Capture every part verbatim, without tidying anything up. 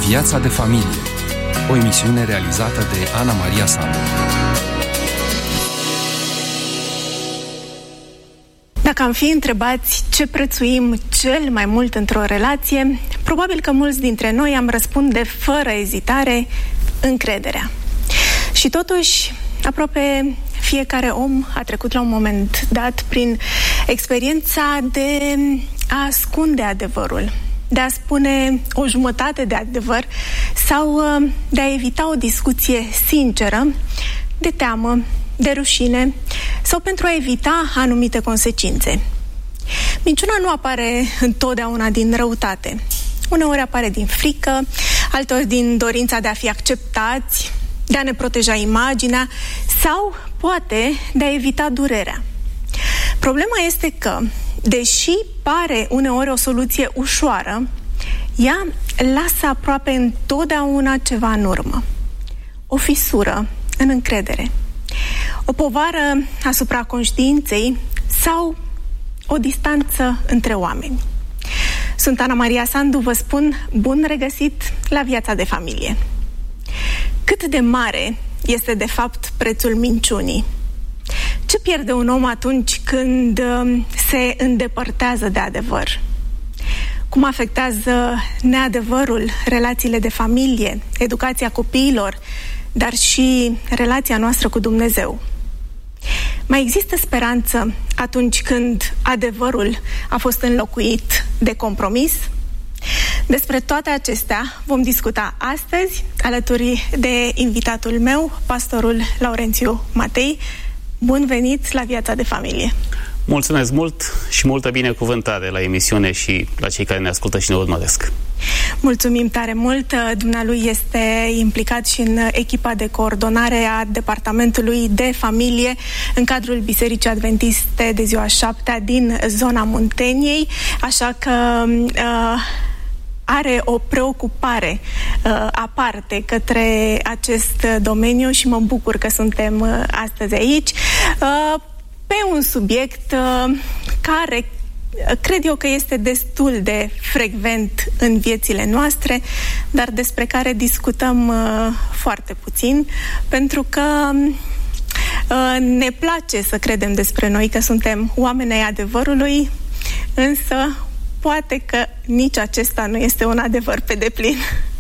Viața de familie, o emisiune realizată de Ana Maria Sandu. Dacă am fi întrebați ce prețuim cel mai mult într-o relație, probabil că mulți dintre noi am răspunde fără ezitare încrederea. Și totuși, aproape fiecare om a trecut la un moment dat prin experiența de a ascunde adevărul, de a spune o jumătate de adevăr sau de a evita o discuție sinceră, de teamă, de rușine sau pentru a evita anumite consecințe. Minciuna nu apare întotdeauna din răutate. Uneori apare din frică, alteori din dorința de a fi acceptați, de a ne proteja imaginea sau, poate, de a evita durerea. Problema este că, deși pare uneori o soluție ușoară, ea lasă aproape întotdeauna ceva în urmă. O fisură în încredere, o povară asupra conștiinței sau o distanță între oameni. Sunt Ana Maria Sandu, vă spun bun regăsit la Viața de familie. Cât de mare este de fapt prețul minciunii? Ce pierde un om atunci când se îndepărtează de adevăr? Cum afectează neadevărul relațiile de familie, educația copiilor, dar și relația noastră cu Dumnezeu? Mai există speranță atunci când adevărul a fost înlocuit de compromis? Despre toate acestea vom discuta astăzi alături de invitatul meu, pastorul Laurențiu Matei. Bun venit la Viața de familie! Mulțumesc mult și multă binecuvântare la emisiune și la cei care ne ascultă și ne urmăresc. Mulțumim tare mult! Dumnealui este implicat și în echipa de coordonare a Departamentului de Familie în cadrul Bisericii Adventiste de Ziua Șaptea din zona Munteniei, așa că uh, are o preocupare uh, aparte către acest domeniu și mă bucur că suntem uh, astăzi aici uh, pe un subiect uh, care cred eu că este destul de frecvent în viețile noastre, dar despre care discutăm uh, foarte puțin, pentru că uh, ne place să credem despre noi că suntem oameni ai adevărului, însă poate că nici acesta nu este un adevăr pe deplin.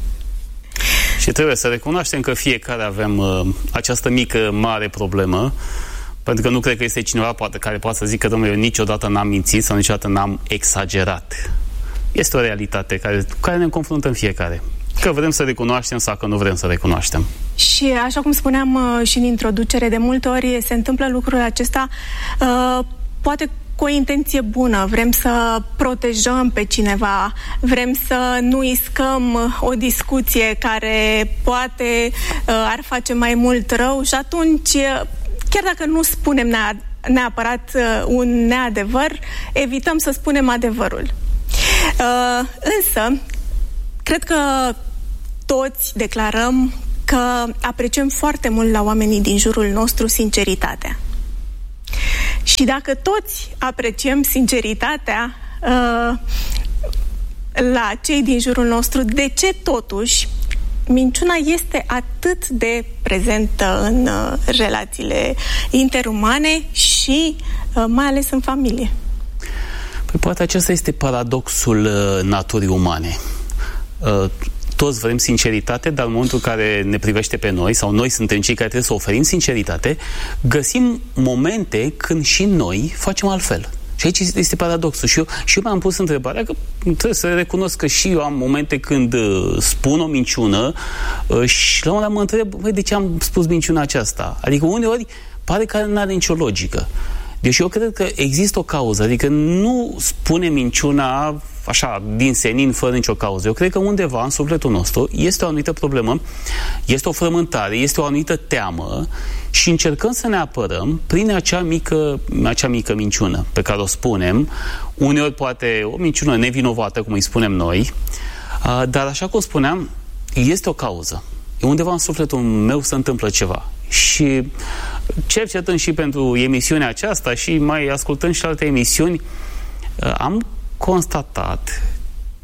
Și trebuie să recunoaștem că fiecare avem uh, această mică, mare problemă, pentru că nu cred că este cineva poate, care poate să zică, domnule, eu niciodată n-am mințit sau niciodată n-am exagerat. Este o realitate care, cu care ne confruntăm fiecare. Că vrem să recunoaștem sau că nu vrem să recunoaștem. Și așa cum spuneam uh, și în introducere, de multe ori se întâmplă lucrul acesta uh, poate cu o intenție bună. Vrem să protejăm pe cineva, vrem să nu iscăm o discuție care poate uh, ar face mai mult rău și atunci, chiar dacă nu spunem nea- neapărat uh, un neadevăr, evităm să spunem adevărul. Uh, însă, cred că toți declarăm că apreciem foarte mult la oamenii din jurul nostru sinceritatea. Și dacă toți apreciem sinceritatea uh, la cei din jurul nostru, de ce totuși minciuna este atât de prezentă în uh, relațiile interumane și uh, mai ales în familie? Păi poate acesta este paradoxul uh, naturii umane. Uh, toți vrem sinceritate, dar în momentul în care ne privește pe noi, sau noi suntem cei care trebuie să oferim sinceritate, găsim momente când și noi facem altfel. Și aici este paradoxul. Și eu, și eu mi-am pus întrebarea că trebuie să recunosc că și eu am momente când uh, spun o minciună uh, și la un moment dat mă întreb, băi, de ce am spus minciuna aceasta? Adică uneori pare că nu are nicio logică. Deci eu cred că există o cauză, adică nu spune minciuna așa, din senin, fără nicio cauză. Eu cred că undeva în sufletul nostru este o anumită problemă, este o frământare, este o anumită teamă și încercăm să ne apărăm prin acea mică, acea mică minciună pe care o spunem, uneori poate o minciună nevinovată, cum îi spunem noi, dar așa cum spuneam, este o cauză. Undeva în sufletul meu se întâmplă ceva. Și cercetând și pentru emisiunea aceasta și mai ascultând și alte emisiuni, am constatat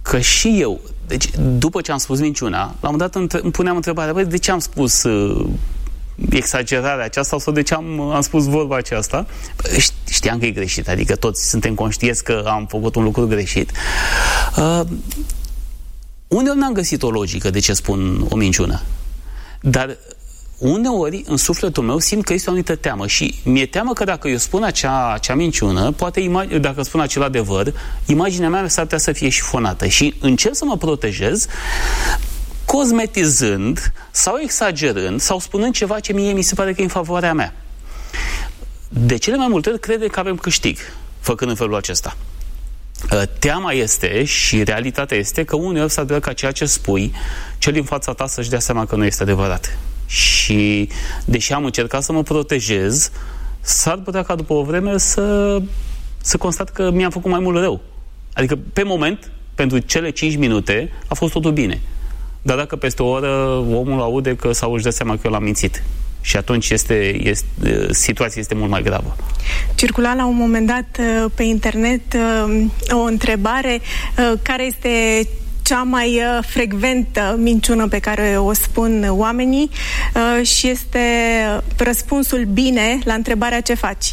că și eu, deci după ce am spus minciuna, la un moment dat îmi puneam întrebarea, băi, de ce am spus uh, exagerarea aceasta sau de ce am, am spus vorba aceasta? Știam că e greșit, adică toți suntem conștienți că am făcut un lucru greșit. Uh, uneori n-am găsit o logică de ce spun o minciună, dar uneori în sufletul meu simt că este o anumită teamă și mi-e teamă că dacă eu spun acea, acea minciună, poate dacă spun acel adevăr, imaginea mea s-ar putea să fie șifonată și încerc să mă protejez cosmetizând sau exagerând sau spunând ceva ce mie mi se pare că e în favoarea mea. De cele mai multe ori crede că avem câștig făcând în felul acesta. Teama este și realitatea este că uneori s-ar putea ca ceea ce spui, cel din fața ta să-și dea seama că nu este adevărat. Și deși am încercat să mă protejez, s-ar putea ca după o vreme să, să constat că mi-am făcut mai mult rău. Adică pe moment, pentru cele cinci minute, a fost totul bine. Dar dacă peste o oră omul aude că sau își dă seama că eu l-am mințit. Și atunci este, este, situația este mult mai gravă. Circula la un moment dat pe internet o întrebare care este cea mai frecventă minciună pe care o spun oamenii și este răspunsul bine la întrebarea ce faci.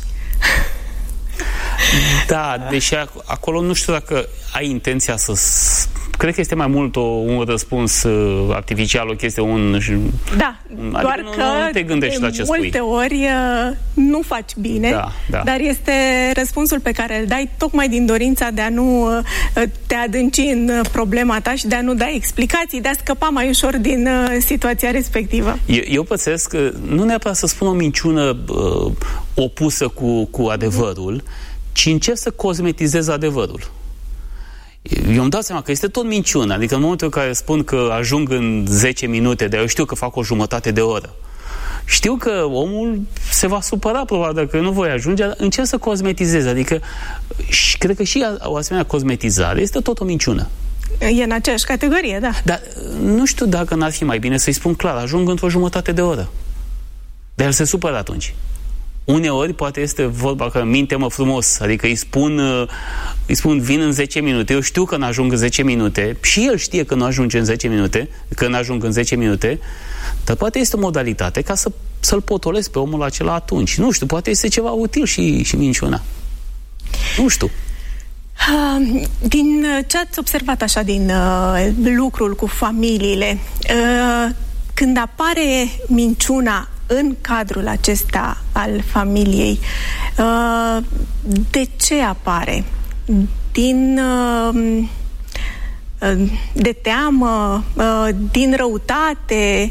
Da, deși acolo nu știu dacă ai intenția să... Cred că este mai mult o, un răspuns uh, artificial, o chestie, un... Da, un, doar adică că nu, nu te gândești la ce spui. multe ori uh, nu faci bine, da, da. dar este răspunsul pe care îl dai tocmai din dorința de a nu uh, te adânci în problema ta și de a nu da explicații, de a scăpa mai ușor din uh, situația respectivă. Eu, eu pățesc că nu neapărat să spun o minciună uh, opusă cu, cu adevărul, ci încerc să cosmetizez adevărul. Eu îmi dau seama că este tot minciună, adică în momentul în care spun că ajung în zece minute, dar eu știu că fac o jumătate de oră. Știu că omul se va supăra probabil dacă nu voi ajunge, încerc să cosmetizez, adică și cred că și o asemenea cosmetizare este tot o minciună. E în aceeași categorie, da. Dar nu știu dacă n-ar fi mai bine să-i spun clar, ajung într-o jumătate de oră. Dar el se supără atunci. Uneori poate este vorba că minte-mă frumos, adică îi spun, îi spun vin în zece minute, eu știu că n-ajung în zece minute și el știe că nu ajunge în zece minute, că n-ajung în zece minute, dar poate este o modalitate ca să, să-l potolesc pe omul acela atunci. Nu știu, poate este ceva util și, și minciuna. Nu știu. Din ce ați observat așa din uh, lucrul cu familiile, uh, când apare minciuna în cadrul acesta al familiei, de ce apare? Din de teamă, din răutate?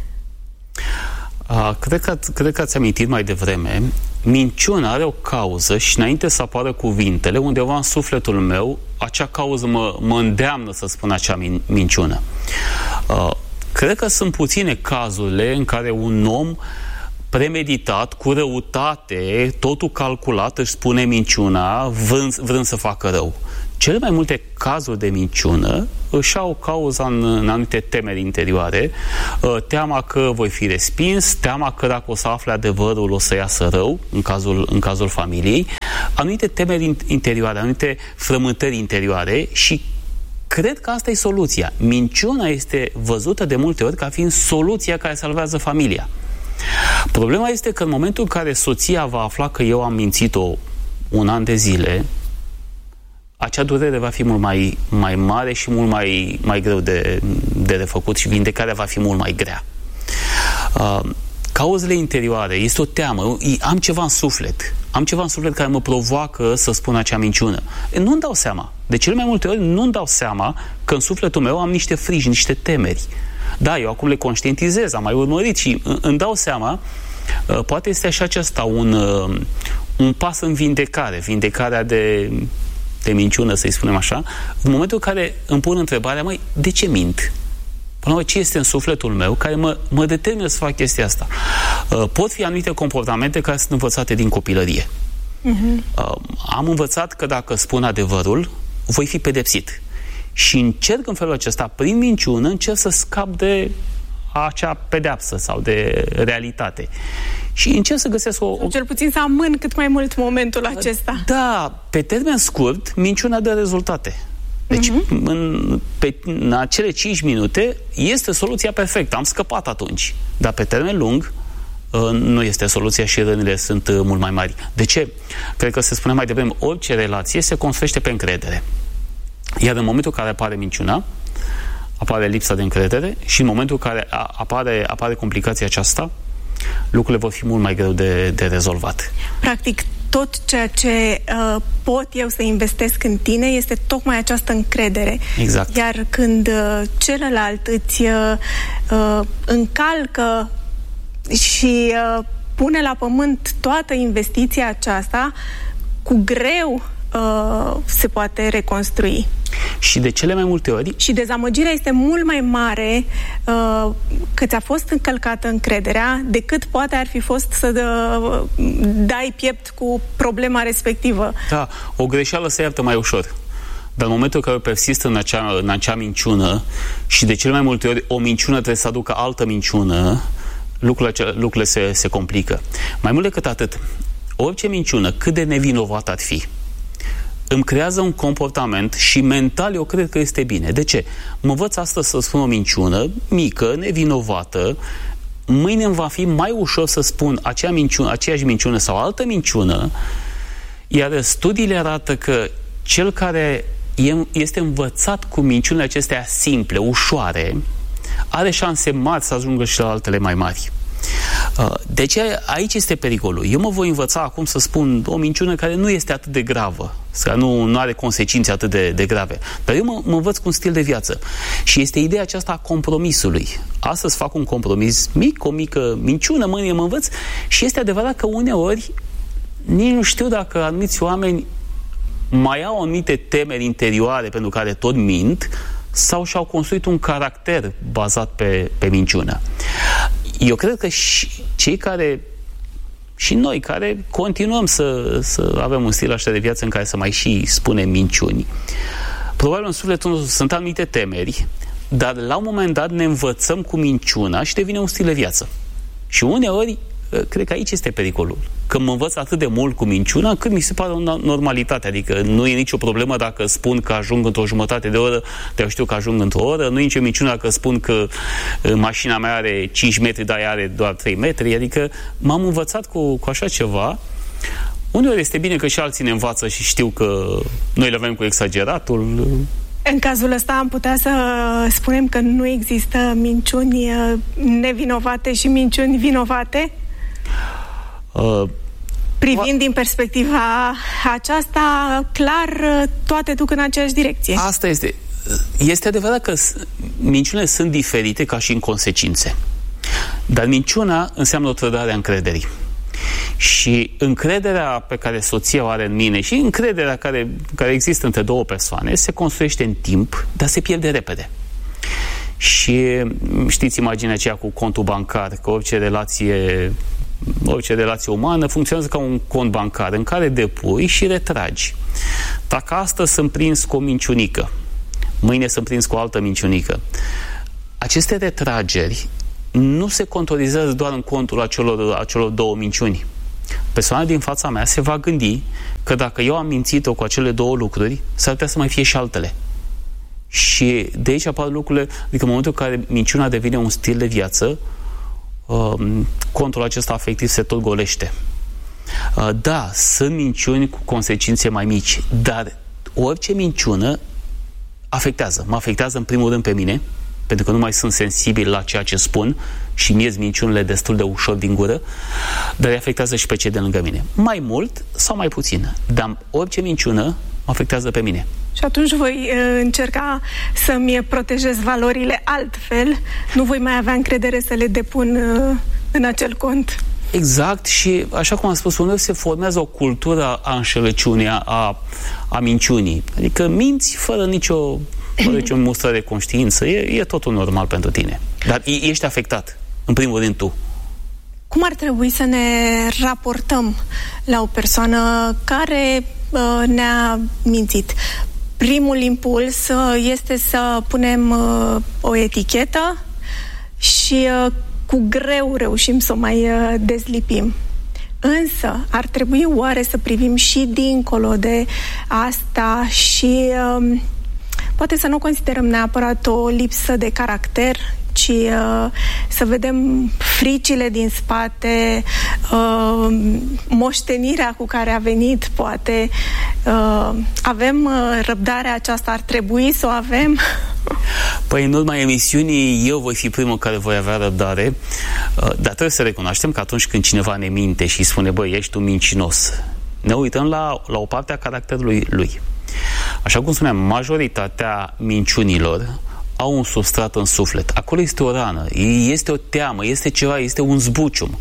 Cred că, cred că ați amintit mai devreme, minciuna are o cauză și înainte să apară cuvintele, undeva în sufletul meu, acea cauză mă, mă îndeamnă să spun acea min- minciună. Cred că sunt puține cazurile în care un om premeditat, cu răutate, totul calculat, își spune minciuna, vrând, vrând să facă rău. Cele mai multe cazuri de minciună își au cauza în, în anumite temeri interioare, teama că voi fi respins, teama că dacă o să afle adevărul o să iasă rău, în cazul, în cazul familiei, anumite temeri interioare, anumite frământări interioare și cred că asta e soluția. Minciuna este văzută de multe ori ca fiind soluția care salvează familia. Problema este că în momentul în care soția va afla că eu am mințit-o un an de zile, acea durere va fi mult mai, mai mare și mult mai, mai greu de, de refăcut și vindecarea va fi mult mai grea. Uh, cauzele interioare, este o teamă, am ceva în suflet, am ceva în suflet care mă provoacă să spun acea minciună. Nu-mi dau seama. De cele mai multe ori nu-mi dau seama că în sufletul meu am niște friji, niște temeri. Da, eu acum le conștientizez, am mai urmărit și îmi dau seama, poate este așa acesta un, un pas în vindecare, vindecarea de, de minciună, să-i spunem așa, în momentul în care îmi pun întrebarea, măi, de ce mint? Până la urmă, ce este în sufletul meu care mă, mă determină să fac chestia asta? Pot fi anumite comportamente care sunt învățate din copilărie. Uh-huh. Am învățat că dacă spun adevărul, voi fi pedepsit. Și încerc în felul acesta, prin minciună, încerc să scap de acea pedeapsă sau de realitate. Și încerc să găsesc o... o... Cel puțin să amân cât mai mult momentul acesta. Da, pe termen scurt, minciuna dă rezultate. Deci, uh-huh. în, pe, în acele cinci minute este soluția perfectă. Am scăpat atunci. Dar pe termen lung nu este soluția și rănile sunt mult mai mari. De ce? Cred că se spune mai devreme, orice relație se construiește pe încredere. Iar în momentul în care apare minciuna, apare lipsa de încredere și în momentul în care apare, apare complicația aceasta, lucrurile vor fi mult mai greu de, de rezolvat. Practic, tot ceea ce uh, pot eu să investesc în tine este tocmai această încredere. Exact. Iar când uh, celălalt îți uh, uh, încalcă și uh, pune la pământ toată investiția aceasta, cu greu uh, se poate reconstrui. Și de cele mai multe ori... Și dezamăgirea este mult mai mare uh, că ți-a fost încălcată încrederea decât poate ar fi fost să dă, dai piept cu problema respectivă. Da, o greșeală se iartă mai ușor. Dar în momentul în care persistă în acea, în acea minciună și de cele mai multe ori o minciună trebuie să aducă altă minciună, lucrurile, lucrurile se, se complică. Mai mult decât atât, orice minciună, cât de nevinovată ar fi, îmi creează un comportament și mental eu cred că este bine. De ce? Mă învăț astăzi să spun o minciună mică, nevinovată, mâine îmi va fi mai ușor să spun acea minciună, aceeași minciună sau altă minciună, iar studiile arată că cel care este învățat cu minciunile acestea simple, ușoare, are șanse mari să ajungă și la altele mai mari. Deci aici este pericolul. Eu mă voi învăța acum să spun o minciună care nu este atât de gravă, să nu, nu are consecințe atât de, de grave. Dar eu mă, mă învăț cu un stil de viață. Și este ideea aceasta a compromisului. Astăzi fac un compromis mic, o mică minciună, mâine mă învăț și este adevărat că uneori nici nu știu dacă anumiți oameni mai au anumite temeri interioare pentru care tot mint sau și-au construit un caracter bazat pe, pe minciună. Eu cred că și cei care, și noi care continuăm să, să avem un stil așa de viață în care să mai și spunem minciuni, probabil în sufletul nostru sunt anumite temeri, dar la un moment dat ne învățăm cu minciuna și devine un stil de viață. Și uneori, cred că aici este pericolul. Că mă învăț atât de mult cu minciuna, cât mi se pare o normalitate. Adică nu e nicio problemă dacă spun că ajung într-o jumătate de oră, dar eu știu că ajung într-o oră. Nu e nicio minciună dacă spun că mașina mea are cinci metri, dar ea are doar trei metri. Adică m-am învățat cu, cu așa ceva. Uneori este bine că și alții ne învață și știu că noi le avem cu exageratul. În cazul ăsta am putea să spunem că nu există minciuni nevinovate și minciuni vinovate? Uh, Privind din perspectiva aceasta, clar, toate duc în aceeași direcție. Asta este. Este adevărat că minciunile sunt diferite ca și în consecințe. Dar minciuna înseamnă o trădare a încrederii. Și încrederea pe care soția o are în mine și încrederea care, care există între două persoane se construiește în timp, dar se pierde repede. Și știți imaginea aceea cu contul bancar, că orice relație, orice relație umană funcționează ca un cont bancar în care depui și retragi. Dacă astăzi sunt prins cu o minciunică, mâine sunt prins cu o altă minciunică, aceste retrageri nu se controlizează doar în contul acelor, acelor două minciuni. Persoana din fața mea se va gândi că dacă eu am mințit-o cu acele două lucruri, s-ar putea să mai fie și altele. Și de aici apar lucrurile, adică în momentul în care minciuna devine un stil de viață, um, contul acesta afectiv se tot golește. Uh, da, sunt minciuni cu consecințe mai mici, dar orice minciună afectează. Mă afectează în primul rând pe mine, pentru că nu mai sunt sensibil la ceea ce spun și mi ies minciunile destul de ușor din gură, dar îi afectează și pe cei de lângă mine. Mai mult sau mai puțin, dar orice minciună mă afectează pe mine. Și atunci voi uh, încerca să-mi protejez valorile altfel, nu voi mai avea încredere să le depun uh, în acel cont. Exact, și așa cum am spus, uneori se formează o cultură a înșelăciunii, a, a minciunii. Adică minți fără nicio, fără nicio mustră de conștiință. E, e totul normal pentru tine. Dar ești afectat, în primul rând tu. Cum ar trebui să ne raportăm la o persoană care uh, ne-a mințit? Primul impuls uh, este să punem uh, o etichetă și uh, cu greu reușim să o mai uh, dezlipim. Însă, ar trebui oare să privim și dincolo de asta și uh, poate să nu considerăm neapărat o lipsă de caracter, ci uh, să vedem fricile din spate, uh, moștenirea cu care a venit, poate. Uh, avem uh, răbdarea aceasta, ar trebui să o avem? Păi în urma emisiunii eu voi fi primul care voi avea răbdare, uh, dar trebuie să recunoaștem că atunci când cineva ne minte și spune, băi, ești tu mincinos, ne uităm la, la o parte a caracterului lui. Așa cum spuneam, majoritatea minciunilor au un substrat în suflet. Acolo este o rană, este o teamă, este ceva, este un zbucium.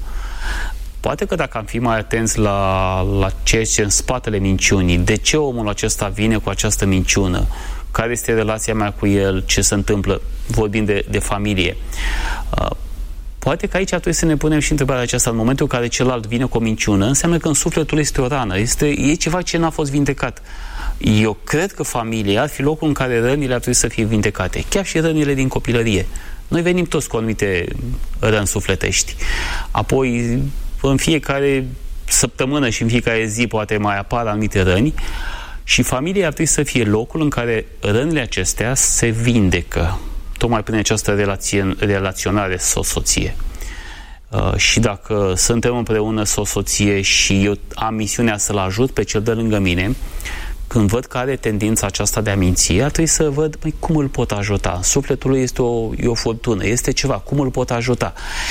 Poate că dacă am fi mai atenți la, la ceea ce în spatele minciunii, de ce omul acesta vine cu această minciună, care este relația mea cu el, ce se întâmplă, vorbind de, de familie. Uh, poate că aici trebuie să ne punem și întrebarea aceasta, în momentul în care celălalt vine cu o minciună, înseamnă că în sufletul este o rană, este, e ceva ce n-a fost vindecat. Eu cred că familia ar fi locul în care rănile ar trebui să fie vindecate, chiar și rănile din copilărie. Noi venim toți cu anumite răni sufletești. Apoi, în fiecare săptămână și în fiecare zi poate mai apar anumite răni și familia ar trebui să fie locul în care rănile acestea se vindecă, tocmai prin această relație, relaționare soț-soție. Uh, și dacă suntem împreună soț-soție și eu am misiunea să-l ajut pe cel de lângă mine, când văd că are tendința aceasta de a minți, ar trebui să văd măi, cum îl pot ajuta. Sufletul lui este o, e o furtună, este ceva, cum îl pot ajuta.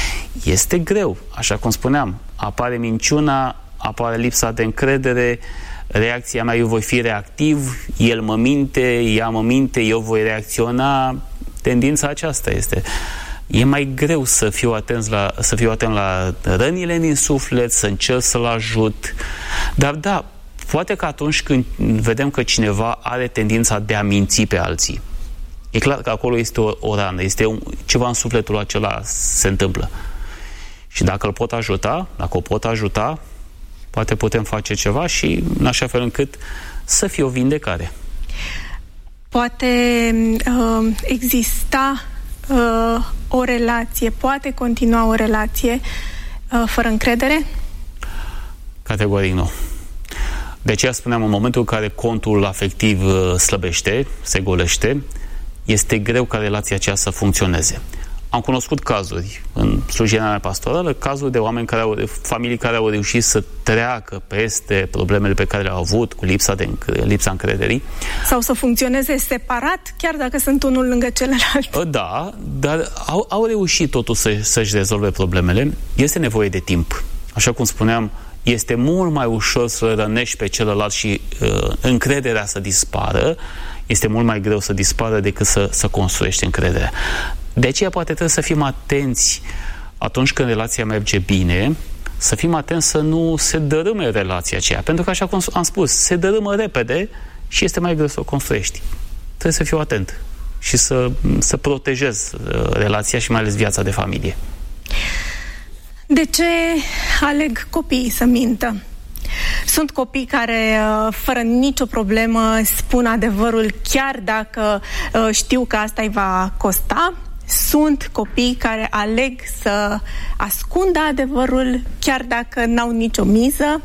Este greu, așa cum spuneam, apare minciuna, apare lipsa de încredere, reacția mea, eu voi fi reactiv, el mă minte, ea mă minte, eu voi reacționa, tendința aceasta este. E mai greu să fiu atent la, să fiu atent la rănile din suflet, să încerc să-l ajut, dar da, poate că atunci când vedem că cineva are tendința de a minți pe alții, e clar că acolo este o, o rană, este un, ceva în sufletul acela se întâmplă. Și dacă îl pot ajuta, dacă o pot ajuta, poate putem face ceva și în așa fel încât să fie o vindecare. Poate uh, exista uh, o relație, poate continua o relație uh, fără încredere? Categoric nu. De aceea spuneam, în momentul în care contul afectiv slăbește, se golește, este greu ca relația aceea să funcționeze. Am cunoscut cazuri în slujirea mea pastorală, cazuri de oameni care au, de familii care au reușit să treacă peste problemele pe care le-au avut cu lipsa de lipsa încrederii. Sau să funcționeze separat, chiar dacă sunt unul lângă celălalt. Da, dar au, au reușit totuși să, să-și rezolve problemele. Este nevoie de timp. Așa cum spuneam, este mult mai ușor să rănești pe celălalt și uh, încrederea să dispară. Este mult mai greu să dispară decât să, să construiești încrederea. De aceea poate trebuie să fim atenți atunci când relația merge bine, să fim atenți să nu se dărâme relația aceea. Pentru că, așa cum am spus, se dărâmă repede și este mai greu să o construiești. Trebuie să fiu atent și să, să protejez uh, relația și mai ales viața de familie. De ce aleg copiii să mintă? Sunt copii care, fără nicio problemă, spun adevărul chiar dacă știu că asta îi va costa. Sunt copii care aleg să ascundă adevărul chiar dacă n-au nicio miză.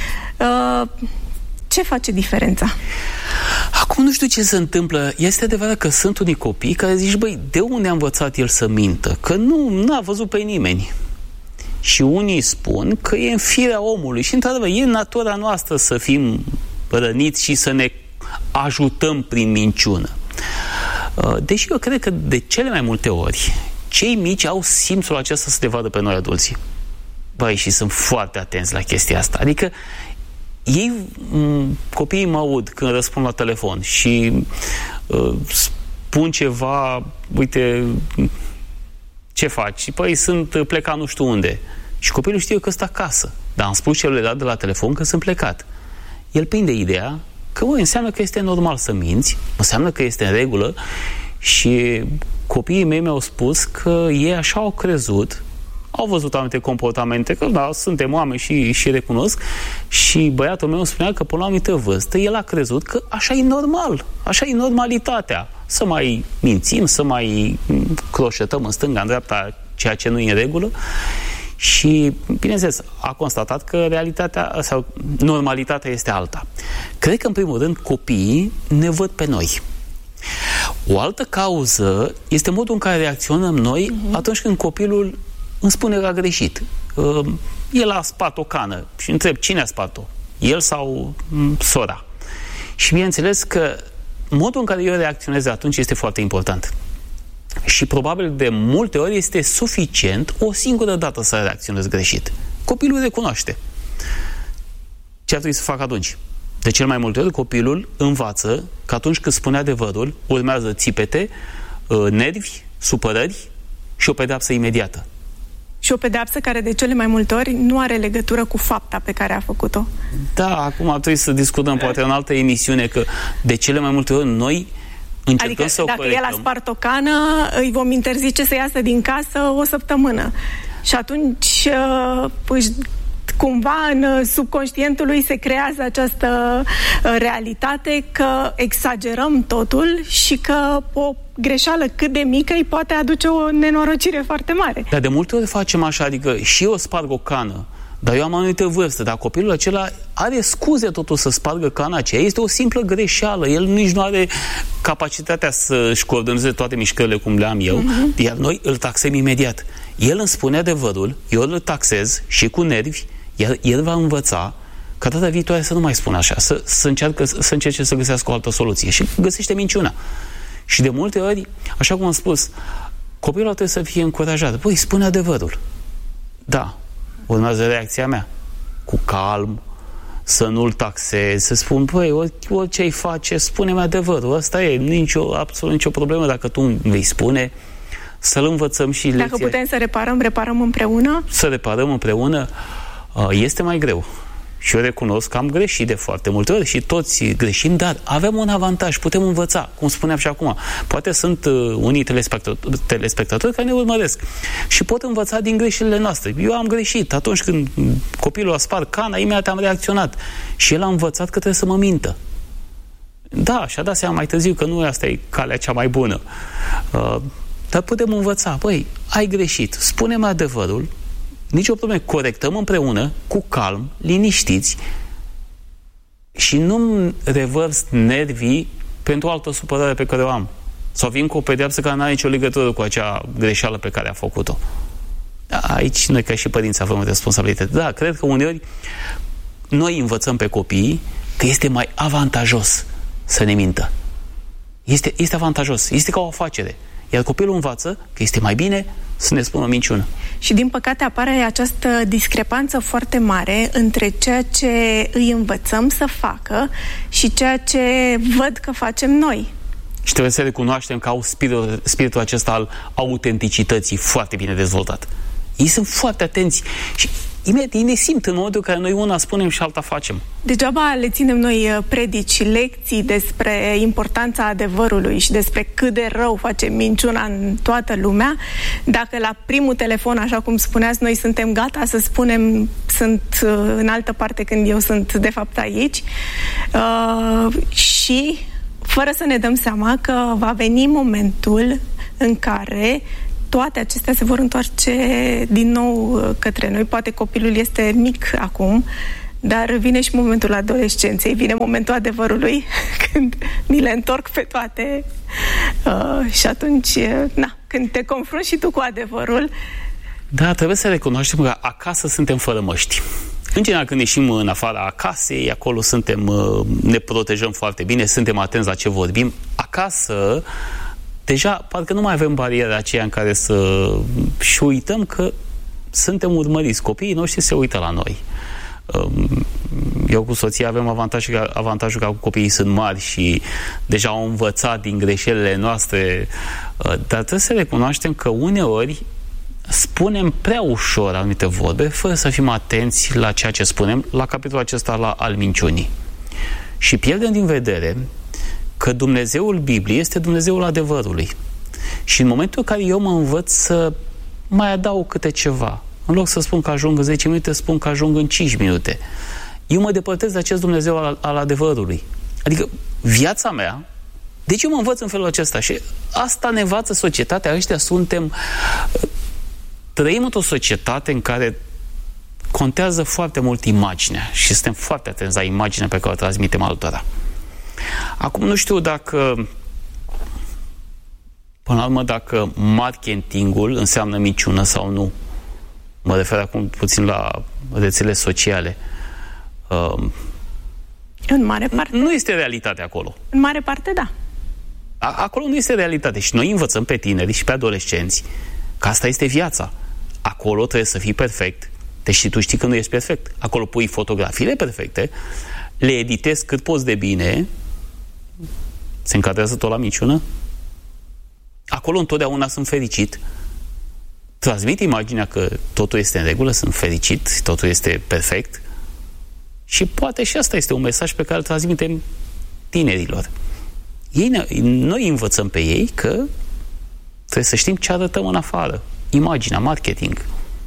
Ce face diferența? Acum nu știu ce se întâmplă. Este adevărat că sunt unii copii care zici, băi, de unde a învățat el să mintă? Că nu n-a văzut pe nimeni. Și unii spun că e în firea omului și, într-adevăr, e în natura noastră să fim răniți și să ne ajutăm prin minciună. Deși eu cred că de cele mai multe ori cei mici au simțul acesta să te vadă pe noi adulții. Băi, și sunt foarte atenți la chestia asta. Adică ei, copiii mă aud când răspund la telefon și uh, spun ceva, uite, ce faci? Păi sunt plecat nu știu unde. Și copilul știe că sunt acasă. Dar am spus celuilalt de la telefon că sunt plecat. El prinde ideea că, băi, înseamnă că este normal să minți, înseamnă că este în regulă și copiii mei mi-au spus că ei așa au crezut, au văzut anumite comportamente, că da, suntem oameni și, și recunosc, și băiatul meu spunea că până la o anumită vârstă el a crezut că așa e normal, așa e normalitatea, să mai mințim, să mai croșetăm în stânga, în dreapta, ceea ce nu e în regulă. Și, bineînțeles, a constatat că realitatea sau normalitatea este alta. Cred că, în primul rând, copiii ne văd pe noi. O altă cauză este modul în care reacționăm noi uh-huh. atunci când copilul îmi spune că a greșit. Uh, el a spart o cană și întreb cine a spart-o? El sau m- sora? Și bineînțeles că modul în care eu reacționez atunci este foarte important. Și probabil de multe ori este suficient o singură dată să reacționez greșit. Copilul recunoaște. Ce ar trebui să fac atunci? De cel mai multe ori copilul învață că atunci când spune adevărul, urmează țipete, nervi, supărări și o pedeapsă imediată. Și o pedeapsă care de cele mai multe ori nu are legătură cu fapta pe care a făcut-o. Da, acum ar trebui să discutăm poate în altă emisiune că de cele mai multe ori noi încercăm adică să o dacă corectăm. el a spart o cană, îi vom interzice să iasă din casă o săptămână. Și atunci își cumva în subconștientul lui se creează această realitate că exagerăm totul și că o greșeală cât de mică îi poate aduce o nenorocire foarte mare. Dar de multe ori facem așa, adică și eu sparg o cană, dar eu am anumită vârstă, dar copilul acela are scuze totul să spargă cana aceea. Este o simplă greșeală. El nici nu are capacitatea să-și coordoneze toate mișcările cum le am eu, uh-huh. iar noi îl taxăm imediat. El îmi spune adevărul, eu îl taxez și cu nervi, iar el va învăța ca data viitoare să nu mai spună așa, să, să, încearcă, să încerce să găsească o altă soluție. Și găsește minciuna. Și de multe ori, așa cum am spus, copilul trebuie să fie încurajat. Păi, spune adevărul. Da, urmează reacția mea. Cu calm, să nu-l taxez, să spun, păi, orice îi face, spune-mi adevărul. Asta e, nicio, absolut nicio problemă dacă tu îmi vei spune, să-l învățăm și lecția. Dacă putem să reparăm, reparăm împreună? Să reparăm împreună este mai greu. Și eu recunosc că am greșit de foarte multe ori și toți greșim, dar avem un avantaj, putem învăța, cum spuneam și acum. Poate sunt uh, unii telespectatori, telespectatori care ne urmăresc și pot învăța din greșelile noastre. Eu am greșit. Atunci când copilul a spart cana, imediat am reacționat. Și el a învățat că trebuie să mă mintă. Da, și-a dat seama mai târziu că nu asta e calea cea mai bună. Uh, dar putem învăța. Băi, ai greșit. Spune-mi adevărul. Nici o problemă. Corectăm împreună, cu calm, liniștiți și nu revărs nervii pentru o altă supărare pe care o am. Sau vin cu o pedeapsă care nu are nicio legătură cu acea greșeală pe care a făcut-o. Aici noi ca și părinți avem responsabilitate. Da, cred că uneori noi învățăm pe copii că este mai avantajos să ne mintă. Este, este avantajos. Este ca o afacere. Iar copilul învață că este mai bine să ne spună o minciună. Și din păcate apare această discrepanță foarte mare între ceea ce îi învățăm să facă și ceea ce văd că facem noi. Și trebuie să recunoaștem că au spiritul, spiritul acesta al autenticității foarte bine dezvoltat. Ei sunt foarte atenți și imediat ei ne simt în modul în care noi una spunem și alta facem. Degeaba le ținem noi predici și lecții despre importanța adevărului și despre cât de rău face minciuna în toată lumea, dacă la primul telefon, așa cum spuneați, noi suntem gata să spunem sunt în altă parte când eu sunt de fapt aici uh, și fără să ne dăm seama că va veni momentul în care toate acestea se vor întoarce din nou către noi. Poate copilul este mic acum, dar vine și momentul adolescenței, vine momentul adevărului, când ni le întorc pe toate. Uh, și atunci, na, când te confrunți și tu cu adevărul... Da, trebuie să recunoaștem că acasă suntem fără măști. În general, când ieșim în afara casei, acolo suntem, ne protejăm foarte bine, suntem atenți la ce vorbim. Acasă, deja, parcă nu mai avem bariera aceea în care să... și uităm că suntem urmăriți. Copiii noștri se uită la noi. Eu cu soția avem avantajul, avantajul că copiii sunt mari și deja au învățat din greșelile noastre, dar trebuie să recunoaștem că uneori spunem prea ușor anumite vorbe, fără să fim atenți la ceea ce spunem, la capitolul acesta la al minciunii. Și pierdem din vedere că Dumnezeul Bibliei este Dumnezeul adevărului. Și în momentul în care eu mă învăț să mai adaug câte ceva, în loc să spun că ajung în zece minute, spun că ajung în cinci minute, eu mă depărtez de acest Dumnezeu al, al adevărului. Adică viața mea, deci eu mă învăț în felul acesta și asta ne învață societatea. Ăștia suntem... Trăim într-o societate în care contează foarte mult imaginea și suntem foarte atenți la imaginea pe care o transmitem altora. Acum nu știu dacă Până la urmă, dacă marketingul înseamnă minciună sau nu, mă refer acum puțin la rețele sociale, uh, în mare parte. Nu este realitate acolo. În mare parte, da. A, acolo nu este realitate. Și noi învățăm pe tineri și pe adolescenți că asta este viața. Acolo trebuie să fii perfect. Deci tu știi că nu ești perfect. Acolo pui fotografiile perfecte, le editezi cât poți de bine, se încadrează tot la minciună. Acolo întotdeauna sunt fericit. Transmit imaginea că totul este în regulă, sunt fericit, totul este perfect. Și poate și asta este un mesaj pe care îl transmitem tinerilor. Ei ne, noi învățăm pe ei că trebuie să știm ce arătăm în afară. Imaginea, marketing.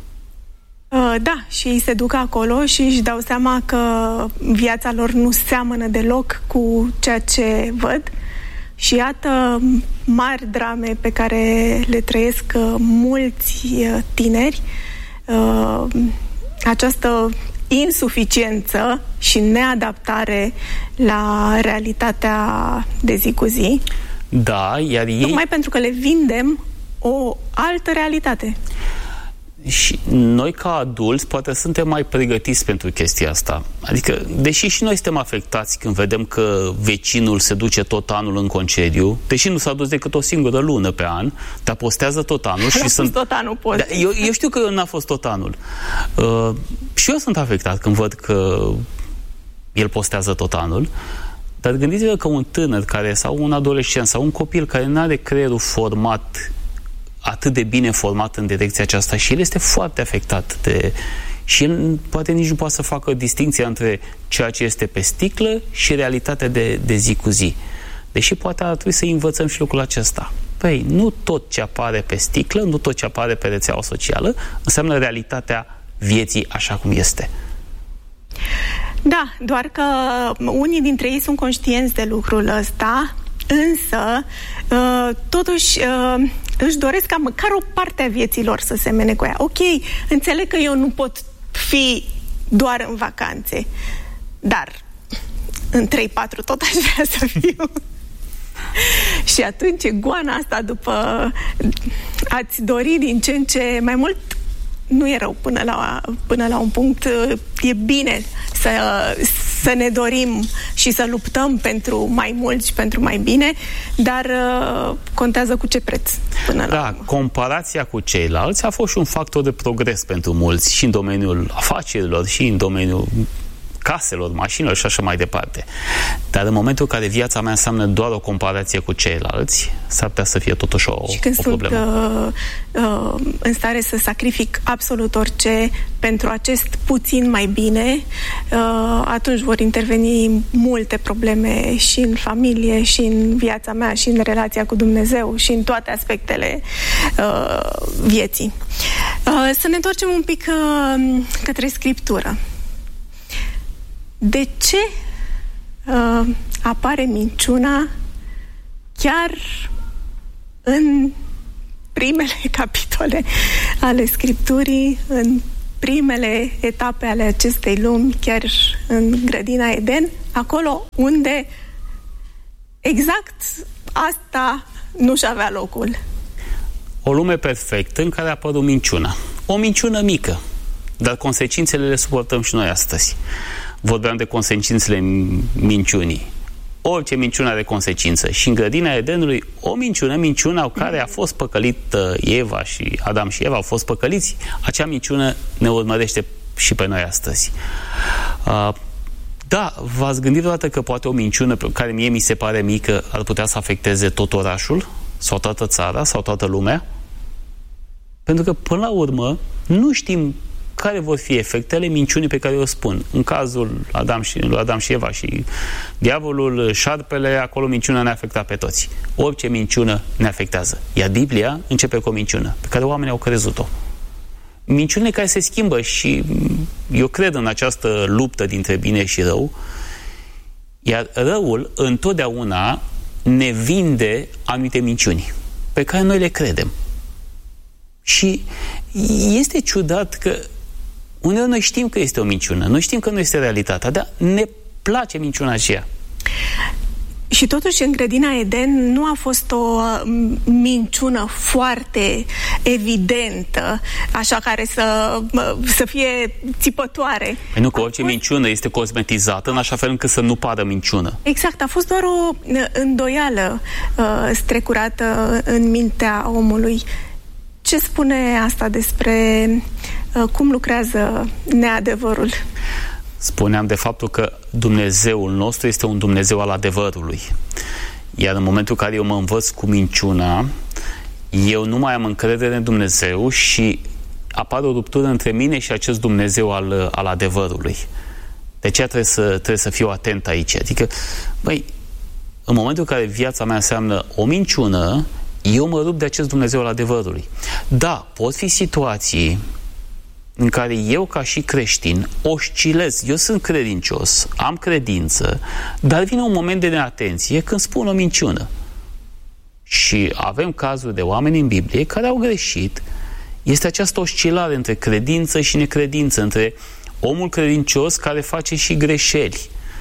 Uh, da, și ei se duc acolo și își dau seama că viața lor nu seamănă deloc cu ceea ce văd. Și iată mari drame pe care le trăiesc uh, mulți uh, tineri. Uh, această insuficiență și neadaptare la realitatea de zi cu zi. Da, iar ei... Tocmai pentru că le vindem o altă realitate. Și noi ca adulți poate suntem mai pregătiți pentru chestia asta. Adică, deși și noi suntem afectați când vedem că vecinul se duce tot anul în concediu, deși nu s-a dus decât o singură lună pe an, dar postează tot anul. Și sunt... tot anul post. Da, eu, eu știu că n-a fost tot anul. Uh, și eu sunt afectat când văd că el postează tot anul, dar gândiți-vă că un tânăr care, sau un adolescent sau un copil care nu are creierul format atât de bine format în direcția aceasta și el este foarte afectat de... și el poate nici nu poate să facă distinția între ceea ce este pe sticlă și realitatea de, de zi cu zi. Deși poate ar trebui să învățăm și lucrul acesta. Păi, nu tot ce apare pe sticlă, nu tot ce apare pe rețeaua socială înseamnă realitatea vieții așa cum este. Da, doar că unii dintre ei sunt conștienți de lucrul ăsta, însă totuși își doresc ca măcar o parte a vieții lor să semene cu ea. Ok, înțeleg că eu nu pot fi doar în vacanțe, dar în trei patru tot aș vrea să fiu. Și atunci e goana asta după ați dori din ce în ce mai mult. Nu e rău până la, până la un punct. E bine să, să ne dorim și să luptăm pentru mai mult și pentru mai bine, dar uh, contează cu ce preț până la Da, urmă. comparația cu ceilalți a fost și un factor de progres pentru mulți și în domeniul afacerilor și în domeniul caselor, mașinilor și așa mai departe. Dar în momentul în care viața mea înseamnă doar o comparație cu ceilalți, s-ar putea să fie totuși o, și când o sunt problemă. Uh, uh, în stare să sacrific absolut orice pentru acest puțin mai bine, uh, atunci vor interveni multe probleme și în familie, și în viața mea, și în relația cu Dumnezeu, și în toate aspectele uh, vieții. Uh, să ne întoarcem un pic uh, către Scriptură. De ce uh, apare minciuna chiar în primele capitole ale Scripturii, în primele etape ale acestei lumi, chiar în grădina Eden, acolo unde exact asta nu-și avea locul? O lume perfectă în care a apărut minciuna. O minciună mică, dar consecințele le suportăm și noi astăzi. Vorbeam de consecințele minciunii. Orice minciună are consecință. Și în grădina Edenului, o minciună, minciuna care a fost păcălită Eva și Adam și Eva au fost păcăliți, acea minciună ne urmărește și pe noi astăzi. Uh, da, v-ați gândit vreodată că poate o minciună care mie mi se pare mică ar putea să afecteze tot orașul? Sau toată țara? Sau toată lumea? Pentru că, până la urmă, nu știm care vor fi efectele minciunii pe care o spun. În cazul Adam și, lui Adam și Eva și diavolul, șarpele, acolo minciuna ne afecta pe toți. Orice minciună ne afectează. Iar Biblia începe cu o minciună pe care oamenii au crezut-o. Minciunile care se schimbă și eu cred în această luptă dintre bine și rău, iar răul întotdeauna ne vinde anumite minciuni pe care noi le credem. Și este ciudat că uneori noi știm că este o minciună, noi știm că nu este realitatea, dar ne place minciuna aceea. Și totuși în grădina Eden nu a fost o minciună foarte evidentă, așa care să, să fie țipătoare. Păi nu, că orice fost... minciună este cosmetizată în așa fel încât să nu pară minciună. Exact, a fost doar o îndoială uh, strecurată în mintea omului. Ce spune asta despre uh, cum lucrează neadevărul? Spuneam de faptul că Dumnezeul nostru este un Dumnezeu al adevărului. Iar în momentul în care eu mă învăț cu minciuna, eu nu mai am încredere în Dumnezeu și apare o ruptură între mine și acest Dumnezeu al, al adevărului. De aceea trebuie să, trebuie să fiu atent aici. Adică, băi, în momentul în care viața mea înseamnă o minciună, eu mă rup de acest Dumnezeu al adevărului. Da, pot fi situații în care eu, ca și creștin, oscilez. Eu sunt credincios, am credință, dar vine un moment de neatenție când spun o minciună. Și avem cazuri de oameni în Biblie care au greșit. Este această oscilare între credință și necredință, între omul credincios care face și greșeli.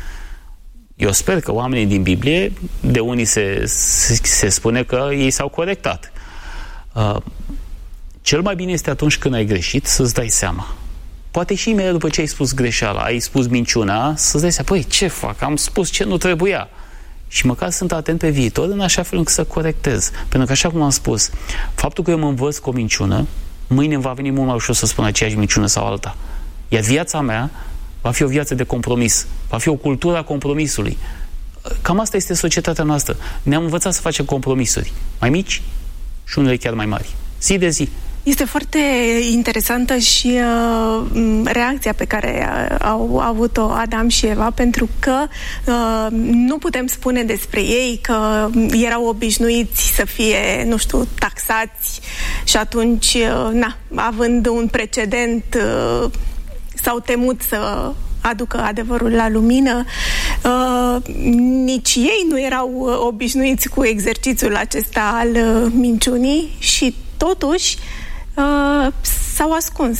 Eu sper că oamenii din Biblie, de unii se, se spune că ei s-au corectat. Uh, Cel mai bine este atunci când ai greșit să-ți dai seama. Poate și imediat după ce ai spus greșeala, ai spus minciuna, să-ți dai seama, păi, ce fac? Am spus ce nu trebuia. Și măcar sunt atent pe viitor în așa fel încât să corectez. Pentru că, așa cum am spus, faptul că eu mă învăț cu o minciună, mâine va veni mult mai ușor să spun aceeași minciună sau alta. Iar viața mea va fi o viață de compromis. Va fi o cultură a compromisului. Cam asta este societatea noastră. Ne-am învățat să facem compromisuri. Mai mici și unele chiar mai mari. Zi de zi. Este foarte interesantă și uh, reacția pe care au avut-o Adam și Eva, pentru că uh, nu putem spune despre ei că erau obișnuiți să fie, nu știu, taxați și atunci, uh, na, având un precedent, uh, s-au temut să aducă adevărul la lumină. Uh, nici ei nu erau obișnuiți cu exercițiul acesta al uh, minciunii și totuși Uh, s-au ascuns.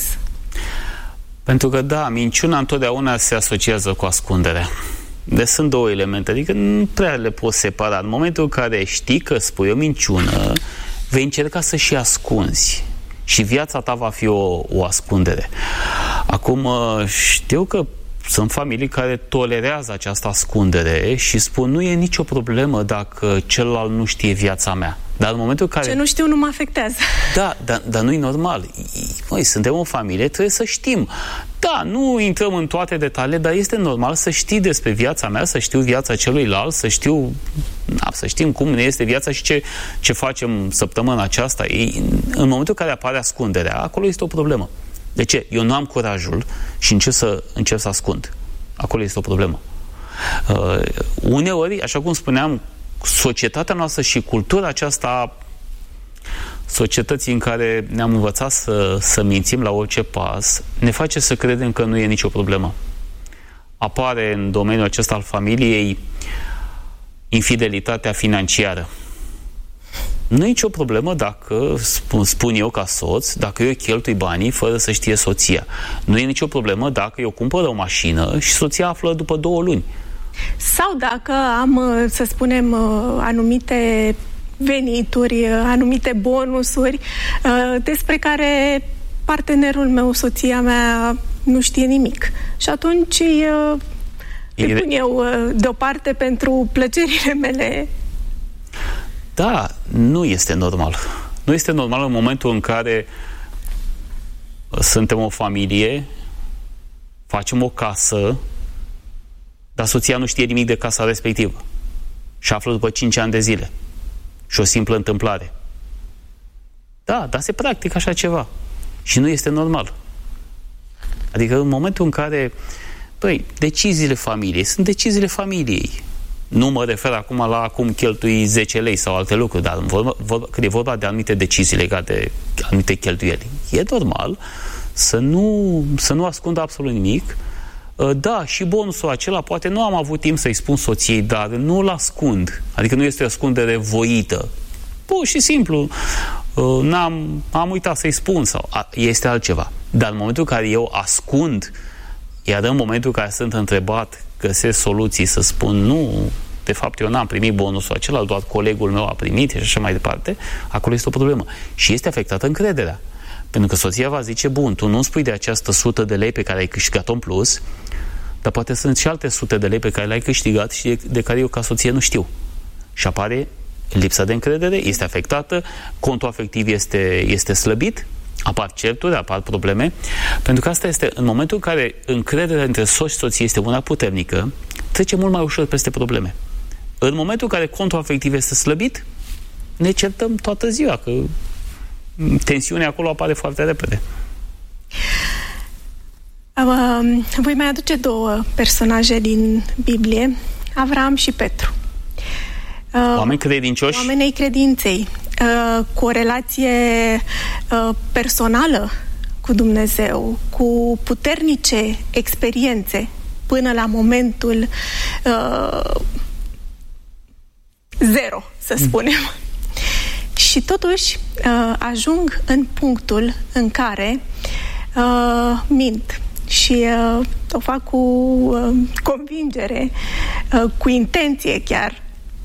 Pentru că, da, minciuna întotdeauna se asociază cu ascunderea. Deci sunt două elemente, adică nu prea le poți separa. În momentul în care știi că spui o minciună, vei încerca să și ascunzi. Și viața ta va fi o, o ascundere. Acum, știu că sunt familii care tolerează această ascundere și spun, nu e nicio problemă dacă celălalt nu știe viața mea. Dar în momentul în care... Ce nu știu nu mă afectează. Da, dar, dar nu-i normal. Noi suntem o familie, trebuie să știm. Da, nu intrăm în toate detaliile, dar este normal să știi despre viața mea, să știu viața celuilalt, să știu, da, să știm cum ne este viața și ce, ce facem săptămâna aceasta. În momentul în care apare ascunderea, acolo este o problemă. De ce? Eu nu am curajul și încep să, încep să ascund. Acolo este o problemă. Uh, uneori, așa cum spuneam, societatea noastră și cultura aceasta societății în care ne-am învățat să, să mințim la orice pas, ne face să credem că nu e nicio problemă. Apare în domeniul acesta al familiei infidelitatea financiară. Nu e nicio problemă dacă, spun, spun eu ca soț, dacă eu cheltui banii fără să știe soția. Nu e nicio problemă dacă eu cumpăr o mașină și soția află după două luni. Sau dacă am, să spunem, anumite venituri, anumite bonusuri despre care partenerul meu, soția mea, nu știe nimic. Și atunci îi pun eu deoparte pentru plăcerile mele. Da, nu este normal. Nu este normal în momentul în care suntem o familie, facem o casă, dar soția nu știe nimic de casa respectivă și află după cinci ani de zile. Și o simplă întâmplare. Da, dar se practică așa ceva. Și nu este normal. Adică în momentul în care, băi, deciziile familiei sunt deciziile familiei. Nu mă refer acum la cum cheltui zece lei sau alte lucruri, dar vorba, vorba, când e vorba de anumite decizii legate de anumite cheltuieli, e normal să nu, să nu ascundă absolut nimic. Da, și bonusul acela, poate nu am avut timp să-i spun soției, dar nu-l ascund. Adică nu este o ascundere voită. Pur și simplu, n-am, am uitat să-i spun sau este altceva. Dar în momentul în care eu ascund, iar în momentul în care sunt întrebat, găsesc soluții să spun nu, de fapt eu n-am primit bonusul acela, doar colegul meu a primit și așa mai departe, acolo este o problemă. Și este afectată încrederea. Pentru că soția va zice, bun, tu nu spui de această sută de lei pe care ai câștigat-o în plus, dar poate sunt și alte sute de lei pe care le-ai câștigat și de, de care eu ca soție nu știu. Și apare lipsa de încredere, este afectată, contul afectiv este, este slăbit, apar certuri, apar probleme, pentru că asta este, în momentul în care încrederea între soț și soție este una puternică, trece mult mai ușor peste probleme. În momentul în care contul afectiv este slăbit, ne certăm toată ziua, că tensiunea acolo apare foarte repede. Uh, voi mai aduce două personaje din Biblie, Avram și Petru. Uh, oameni credincioși? Oamenii credinței, uh, cu o relație uh, personală cu Dumnezeu, cu puternice experiențe până la momentul uh, zero, să spunem. Mm. Și totuși uh, ajung în punctul în care uh, mint și uh, o fac cu uh, convingere, uh, cu intenție chiar.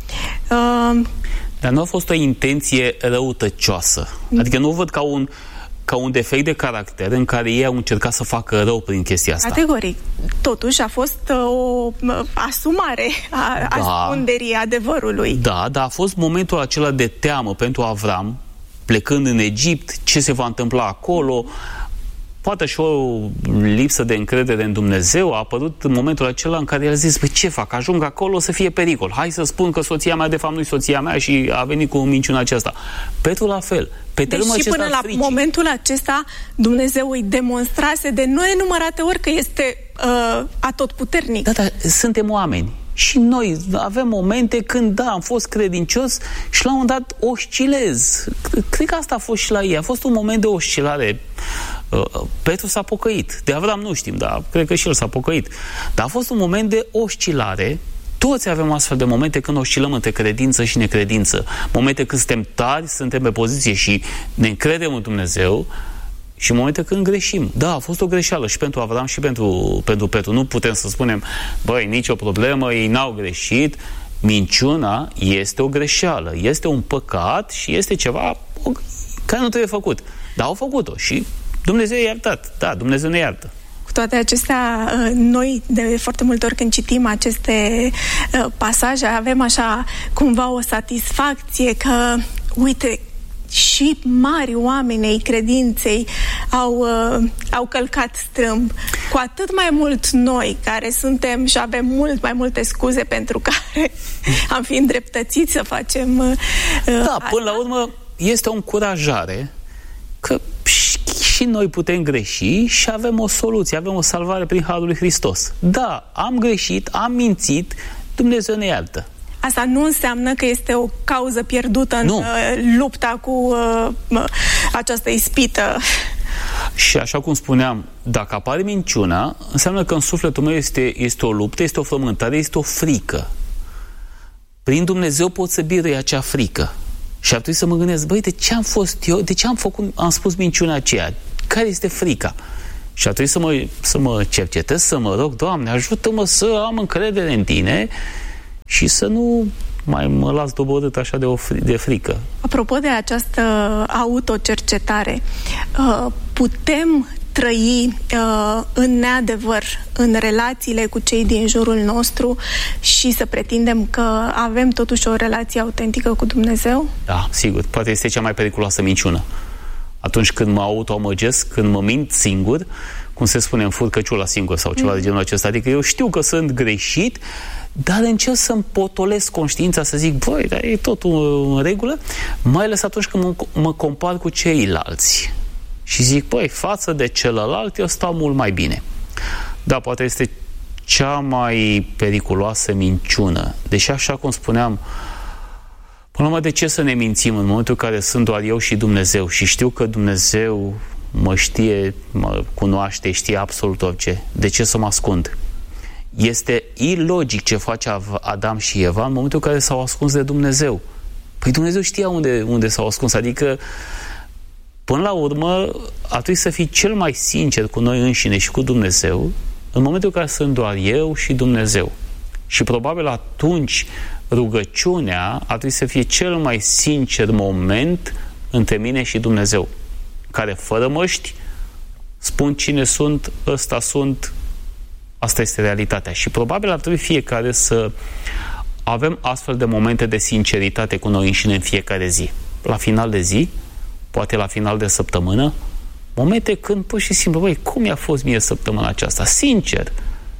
Uh, Dar nu a fost o intenție răutăcioasă. Adică nu o văd ca un, ca un defect de caracter în care ei au încercat să facă rău prin chestia asta. Categoric. Totuși a fost uh, o uh, asumare a da. ascunderii adevărului. Da, dar a fost momentul acela de teamă pentru Avram, plecând în Egipt, ce se va întâmpla acolo, poate și o lipsă de încredere în Dumnezeu. A apărut în momentul acela în care el a zis, păi ce fac, ajung acolo, o să fie pericol. Hai să spun că soția mea de fapt nu-i soția mea și a venit cu minciuna aceasta. Petru la fel. Pe deci și până la fricii. Momentul acesta Dumnezeu îi demonstrase de nenumărate ori că este uh, atotputernic. Da, dar suntem oameni. Și noi avem momente când, da, am fost credincios și la un moment dat oscilez. Cred că asta a fost și la ei. A fost un moment de oscilare. Petru s-a pocăit. De Avram nu știm, dar cred că și el s-a pocăit. Dar a fost un moment de oscilare. Toți avem astfel de momente când oscilăm între credință și necredință. Momente când suntem tari, suntem pe poziție și ne încredem în Dumnezeu, și momente când greșim. Da, a fost o greșeală și pentru Avram și pentru, pentru Petru. Nu putem să spunem, băi, nicio problemă, ei n-au greșit. Minciuna este o greșeală, este un păcat și este ceva care nu trebuie făcut. Dar au făcut-o și Dumnezeu i-a iertat. Da, Dumnezeu ne iartă. Cu toate acestea, noi de foarte multe ori când citim aceste pasaje, avem așa cumva o satisfacție că, uite, și mari oameni ai credinței au, uh, au călcat strâmb. Cu atât mai mult noi, care suntem și avem mult mai multe scuze pentru care am fi îndreptățiți să facem uh, Da, până la urmă este o încurajare că și noi putem greși și avem o soluție, avem o salvare prin Harul lui Hristos. Da, am greșit, am mințit, Dumnezeu ne iartă. Asta nu înseamnă că este o cauză pierdută în uh, lupta cu uh, această ispită. Și așa cum spuneam, dacă apare minciuna, înseamnă că în sufletul meu este, este o luptă, este o frământare, este o frică. Prin Dumnezeu pot să birui acea frică. Și ar trebui să mă gândesc, băi, de ce am fost eu, de ce am făcut, am spus minciuna aceea? Care este frica? Și ar trebui să mă, să mă cercetez, să mă rog, Doamne, ajută-mă să am încredere în Tine și să nu mai mă las doborât așa de, o fri- de frică. Apropo de această autocercetare, putem trăi în neadevăr în relațiile cu cei din jurul nostru și să pretindem că avem totuși o relație autentică cu Dumnezeu? Da, sigur. Poate este cea mai periculoasă minciună. Atunci când mă autoamăgesc, când mă mint singur, cum se spune, în furcăciula singur sau ceva mm. de genul acesta. Adică eu știu că sunt greșit, dar încerc să-mi potolesc conștiința, să zic, băi, dar e totul în regulă, mai ales atunci când mă, mă compar cu ceilalți. Și zic, băi, față de celălalt, eu stau mult mai bine. Da, poate este cea mai periculoasă minciună. Deși, așa cum spuneam, până la urmă, de ce să ne mințim în momentul în care sunt doar eu și Dumnezeu și știu că Dumnezeu mă știe, mă cunoaște, știe absolut orice. De ce să mă ascund? Este ilogic ce face Adam și Eva în momentul în care s-au ascuns de Dumnezeu. Păi Dumnezeu știa unde, unde s-au ascuns. Adică, până la urmă, ar trebui să fii cel mai sincer cu noi înșine și cu Dumnezeu în momentul în care sunt doar eu și Dumnezeu. Și probabil atunci rugăciunea ar trebui să fie cel mai sincer moment între mine și Dumnezeu, care fără măști spun cine sunt, ăsta sunt, asta este realitatea. Și probabil ar trebui fiecare să avem astfel de momente de sinceritate cu noi înșine în fiecare zi. La final de zi, poate la final de săptămână, momente când pur și simplu, băi, cum i-a fost mie săptămâna aceasta? Sincer,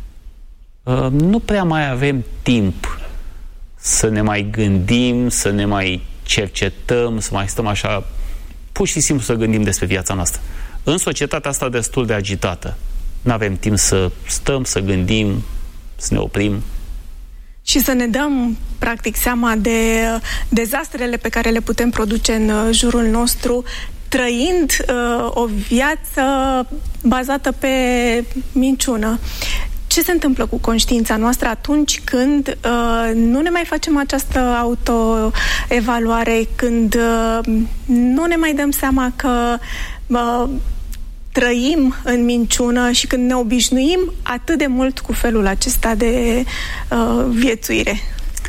nu prea mai avem timp să ne mai gândim, să ne mai cercetăm, să mai stăm așa, pur și simplu să gândim despre viața noastră. În societatea asta destul de agitată, nu avem timp să stăm, să gândim, să ne oprim. Și să ne dăm, practic, seama de dezastrele pe care le putem produce în jurul nostru, trăind uh, o viață bazată pe minciună. Ce se întâmplă cu conștiința noastră atunci când uh, nu ne mai facem această autoevaluare, când uh, nu ne mai dăm seama că uh, trăim în minciună și când ne obișnuim atât de mult cu felul acesta de uh, viețuire?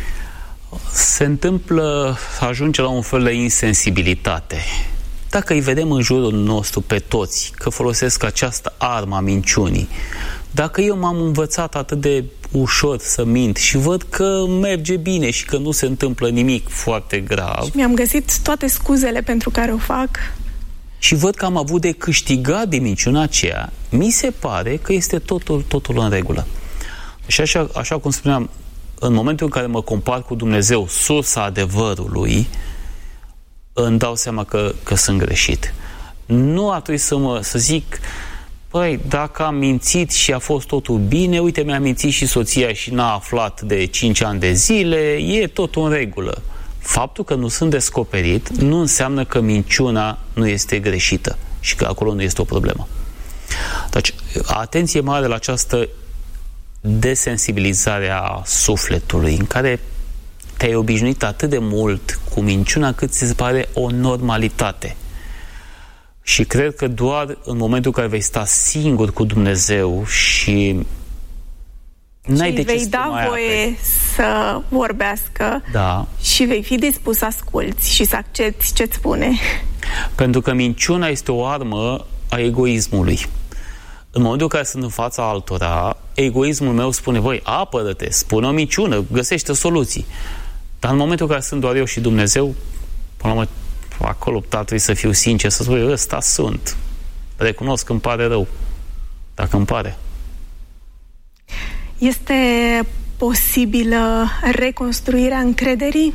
Se întâmplă, ajunge la un fel de insensibilitate. Dacă îi vedem în jurul nostru pe toți că folosesc această armă a minciunii, dacă eu m-am învățat atât de ușor să mint și văd că merge bine și că nu se întâmplă nimic foarte grav... Și mi-am găsit toate scuzele pentru care o fac... și văd că am avut de câștigat din minciuna aceea, mi se pare că este totul, totul în regulă. Și așa, așa cum spuneam, în momentul în care mă compar cu Dumnezeu, sursa adevărului, îmi dau seama că, că sunt greșit. Nu ar trebui să, mă, să zic, păi, dacă am mințit și a fost totul bine, uite, mi-a mințit și soția și n-a aflat de cinci ani de zile, e totul în regulă. Faptul că nu sunt descoperit nu înseamnă că minciuna nu este greșită și că acolo nu este o problemă. Deci, atenție mare la această desensibilizare a sufletului, în care te-ai obișnuit atât de mult cu minciuna cât ți se pare o normalitate. Și cred că doar în momentul în care vei sta singur cu Dumnezeu și n-ai de ce vei da voie apre. să vorbească, da. Și vei fi dispus să asculți și să accepti ce-ți spune. Pentru că minciuna este o armă a egoismului. În momentul în care sunt în fața altora, egoismul meu spune, voi, apără-te, spune o minciună, găsește soluții. Dar în momentul în care sunt doar eu și Dumnezeu, până la urmă, acolo trebuie să fiu sincer, să spun, ăsta sunt. Recunosc că îmi pare rău. Dacă îmi pare. Este posibilă reconstruirea încrederii?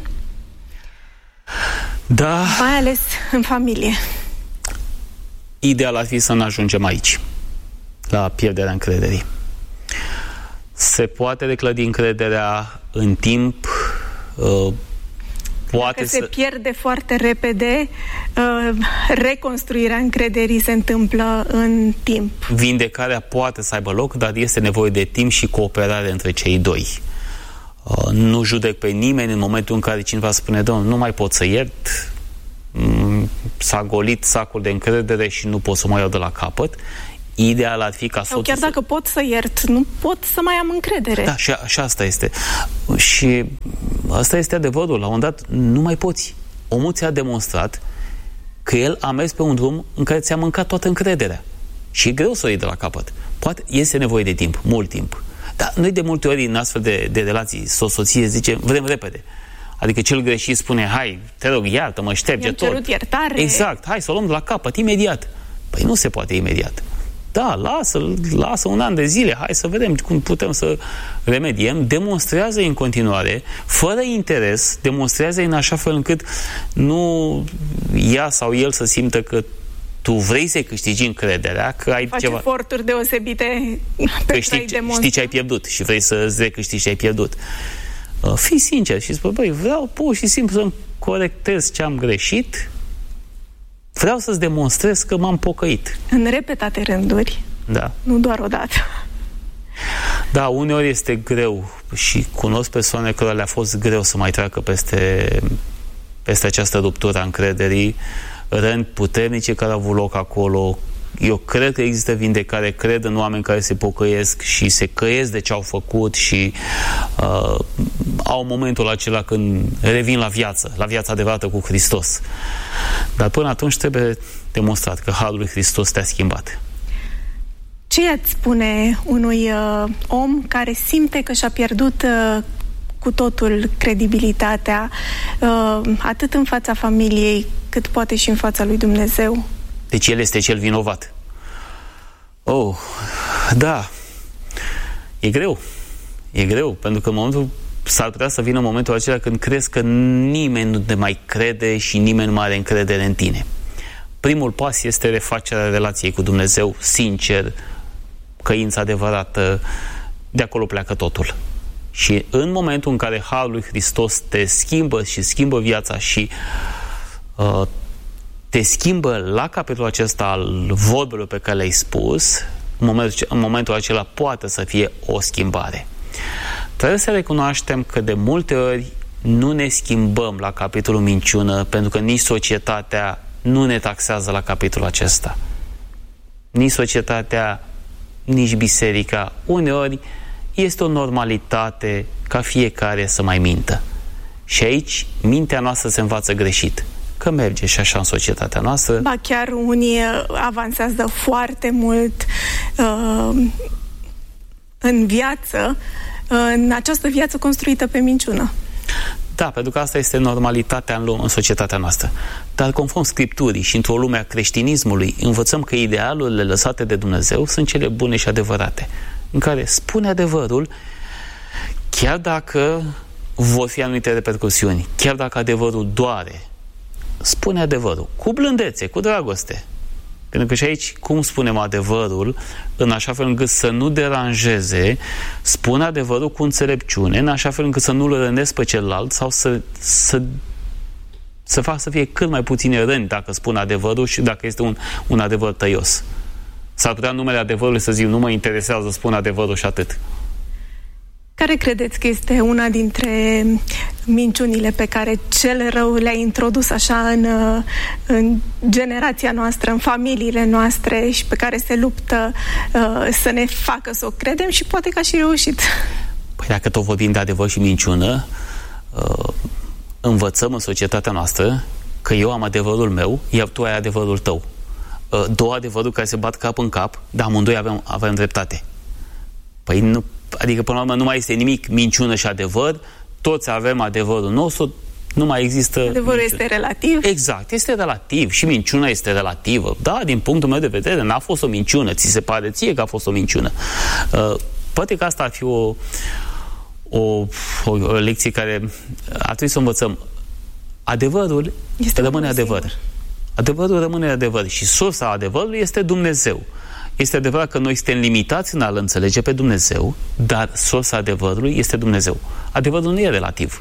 Da. Mai ales în familie. Ideal ar fi să nu ajungem aici, la pierderea încrederii. Se poate reclădi încrederea în timp, uh, poate Dacă se să... pierde foarte repede, uh, reconstruirea încrederii se întâmplă în timp. Vindecarea poate să aibă loc, dar este nevoie de timp și cooperare între cei doi. Uh, nu judec pe nimeni în momentul în care cineva spune, Doamne, nu mai pot să iert, s-a golit sacul de încredere și nu pot să mai iau de la capăt. Ideal ar fi ca soțul... Sau chiar dacă să... pot să iert, nu pot să mai am încredere. Da, și, și asta este. Și asta este adevărul. La un dat nu mai poți. Omul ți-a demonstrat că el a mers pe un drum în care ți-a mâncat toată încrederea. Și e greu să o iei de la capăt. Poate este nevoie de timp, mult timp. Dar noi de multe ori în astfel de, de relații, soț-soție zice, vrem repede. Adică cel greșit spune, hai, te rog, iartă-mă, șterge tot. Mi-am cerut iertare. Exact, hai să o luăm de la capăt, imediat. Păi nu se poate imediat. Da, lasă, lasă un an de zile, hai să vedem cum putem să remediem. Demonstrează în continuare, fără interes, demonstrează în așa fel încât nu ea sau el să simtă că tu vrei să-i câștigi încrederea, că ai Faci ceva... eforturi deosebite pe știi, știi ce ai pierdut și vrei să-ți recâștigi ce ai pierdut. Uh, fii sincer și spui, băi, vreau pur și simplu să-mi corectez ce am greșit, vreau să-ți demonstrez că m-am pocăit. În repetate rânduri. Da. Nu doar o dată. Da, uneori este greu și cunosc persoane care le-a fost greu să mai treacă peste, peste această ruptură a încrederii, răni puternice care au avut loc acolo, eu cred că există vindecare, cred în oameni care se pocăiesc și se căiesc de ce au făcut și uh, au momentul acela când revin la viață, la viața adevărată cu Hristos. Dar până atunci trebuie demonstrat că Harul lui Hristos te-a schimbat. Ce îți spune unui uh, om care simte că și-a pierdut uh, cu totul credibilitatea, uh, atât în fața familiei, cât poate și în fața lui Dumnezeu? Deci el este cel vinovat. Oh, da. E greu. E greu, pentru că în momentul s-ar putea să vină momentul acela când crezi că nimeni nu te mai crede și nimeni nu mai are încredere în tine. Primul pas este refacerea relației cu Dumnezeu, sincer, căința adevărată, de acolo pleacă totul. Și în momentul în care Harul lui Hristos te schimbă și schimbă viața și uh, te schimbă la capitolul acesta al vorbelor pe care le-ai spus, în momentul, în momentul acela poate să fie o schimbare. Trebuie să recunoaștem că de multe ori nu ne schimbăm la capitolul minciună, pentru că nici societatea nu ne taxează la capitolul acesta. Nici societatea, nici biserica. Uneori este o normalitate ca fiecare să mai mintă. Și aici mintea noastră se învață greșit. Că merge și așa în societatea noastră. Ba chiar unii avansează foarte mult uh, în viață, uh, în această viață construită pe minciună. Da, pentru că asta este normalitatea în, lume, în societatea noastră. Dar conform Scripturii și într-o lume a creștinismului, învățăm că idealurile lăsate de Dumnezeu sunt cele bune și adevărate, în care spune adevărul, chiar dacă vor fi anumite repercusiuni, chiar dacă adevărul doare, spune adevărul, cu blândețe, cu dragoste. Pentru că și aici, cum spunem adevărul, în așa fel încât să nu deranjeze, spune adevărul cu înțelepciune, în așa fel încât să nu-l rănesc pe celălalt sau să, să, să fac să fie cât mai puține răni dacă spun adevărul și dacă este un, un adevăr tăios. S-ar putea în numele adevărului să zic, nu mă interesează, spun adevărul și atât. Care credeți că este una dintre minciunile pe care cel rău le-a introdus așa în, în generația noastră, în familiile noastre și pe care se luptă uh, să ne facă să o credem și poate că a și reușit? Păi dacă tot vorbim de adevăr și minciună, uh, învățăm în societatea noastră că eu am adevărul meu, iar tu ai adevărul tău. Uh, două adevăruri care se bat cap în cap, dar amândoi avem, avem dreptate. Păi nu, adică până la urmă nu mai este nimic minciună și adevăr, toți avem adevărul nostru, nu mai există adevărul minciună. Este relativ? Exact, este relativ și minciuna este relativă. Da, din punctul meu de vedere n-a fost o minciună, ți se pare ție că a fost o minciună. Uh, poate că asta ar fi o, o, o, o lecție care ar trebui să învățăm. Adevărul este rămâne adevăr. Singur. Adevărul rămâne adevăr și sursa adevărului este Dumnezeu. Este adevărat că noi suntem limitați în a-L înțelege pe Dumnezeu, dar sursa adevărului este Dumnezeu. Adevărul nu e relativ.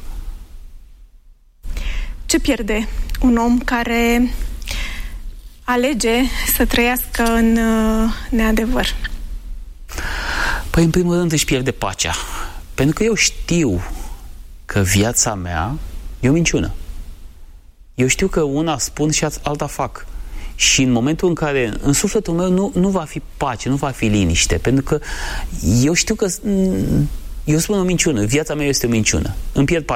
Ce pierde un om care alege să trăiască în neadevăr? Păi, în primul rând, își pierde pacea. Pentru că eu știu că viața mea e o minciună. Eu știu că una spun și alta fac. Și în momentul în care în sufletul meu nu, nu va fi pace, nu va fi liniște, pentru că eu știu că eu spun o minciună, viața mea este o minciună. Îmi pierd